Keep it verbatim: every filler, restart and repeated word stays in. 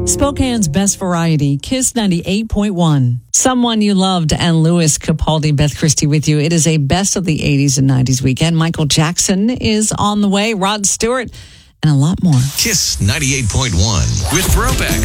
Spokane's best variety, Kiss ninety-eight point one. Someone You Loved and Louis Capaldi, Beth Christie with you. It is a best of the eighties and nineties weekend. Michael Jackson is on the way, Rod Stewart, and a lot more. Kiss ninety-eight point one with Throwback.